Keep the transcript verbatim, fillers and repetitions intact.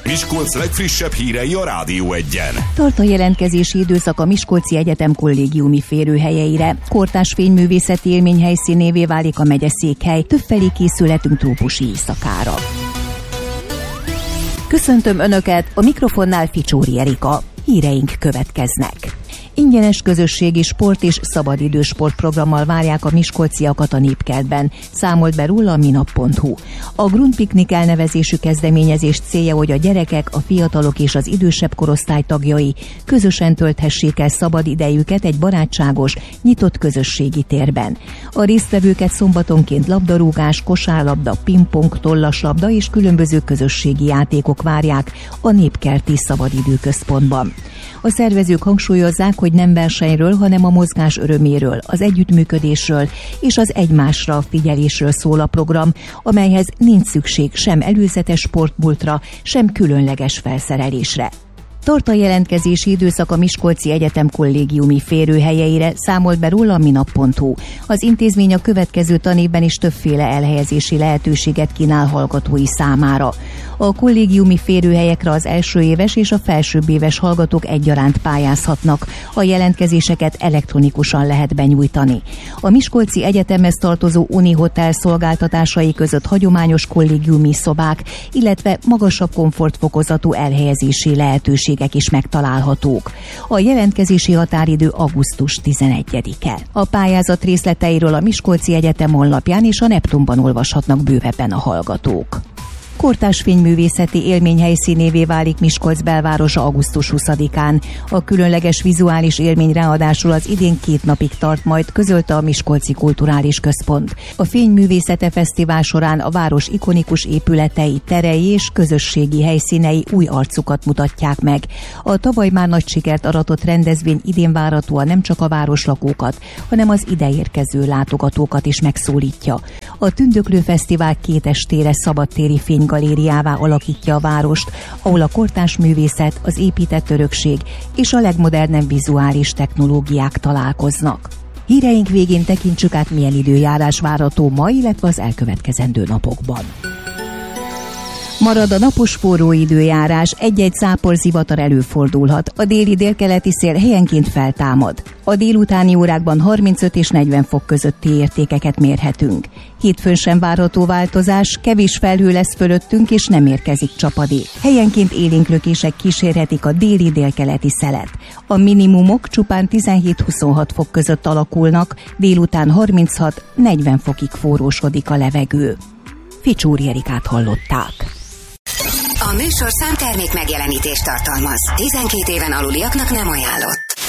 Miskolc legfrissebb hírei a Rádió Egyen. Tart a jelentkezési időszak a Miskolci Egyetem kollégiumi férőhelyeire. Kortárs fényművészeti élmény helyszínévé válik a megyeszékhely. Többfelé készületünk trópusi éjszakára. Köszöntöm Önöket, a mikrofonnál Ficsóri Erika. Híreink következnek. Ingyenes közösségi sport és szabadidős sportprogrammal várják a miskolciakat a Népkertben, számolt be róla a minap pont hu. A Grundpiknik elnevezésű kezdeményezés célja, hogy a gyerekek, a fiatalok és az idősebb korosztály tagjai közösen tölthessék el szabad idejüket egy barátságos, nyitott közösségi térben. A résztvevőket szombatonként labdarúgás, kosárlabda, pingpong, tollaslabda és különböző közösségi játékok várják a Népkerti Szabadidőközpontban. A szervezők hangsúlyozzák, hogy nem versenyről, hanem a mozgás öröméről, az együttműködésről és az egymásra figyelésről szól a program, amelyhez nincs szükség sem előzetes sportmúltra, sem különleges felszerelésre. Tart a jelentkezési időszak a Miskolci Egyetem kollégiumi férőhelyeire, számolt be róla a minap pont hu. Az intézmény a következő tanévben is többféle elhelyezési lehetőséget kínál hallgatói számára. A kollégiumi férőhelyekre az első éves és a felsőbb éves hallgatók egyaránt pályázhatnak. A jelentkezéseket elektronikusan lehet benyújtani. A Miskolci Egyetemhez tartozó Uni Hotel szolgáltatásai között hagyományos kollégiumi szobák, illetve magasabb komfortfokozatú elhelyezési lehetőségek is megtalálhatók. A jelentkezési határidő augusztus tizenegyedike. A pályázat részleteiről a Miskolci Egyetem honlapján és a Neptunban olvashatnak bővebben a hallgatók. Kortárs fényművészeti élmény helyszínévé válik Miskolc belvárosa augusztus huszadikán. A különleges vizuális élmény ráadásul az idén két napig tart majd, közölte a Miskolci Kulturális Központ. A Fényművészete Fesztivál során a város ikonikus épületei, terei és közösségi helyszínei új arcukat mutatják meg. A tavaly már nagy sikert aratott rendezvény idén várhatóan nem csak a városlakókat, hanem az ideérkező látogatókat is megszólítja. A Tündöklő Fesztivál két estére szabadtéri fénygalériává alakítja a várost, ahol a kortárs művészet, az épített örökség és a legmodernebb vizuális technológiák találkoznak. Híreink végén tekintsük át, milyen időjárás várható ma, illetve az elkövetkezendő napokban. Marad a napos forró időjárás, egy-egy zápor zivatar előfordulhat, a déli délkeleti szél helyenként feltámad. A délutáni órákban harmincöt és negyven fok közötti értékeket mérhetünk. Hétfőn sem várható változás, kevés felhő lesz fölöttünk és nem érkezik csapadék. Helyenként élénk lökések kísérhetik a déli délkeleti szelet. A minimumok csupán tizenhét-huszonhat fok között alakulnak, délután harminchat-negyven fokig forrósodik a levegő. Ficsóri Erikát hallották. A műsor számtermék megjelenítést tartalmaz. tizenkét éven aluliaknak nem ajánlott.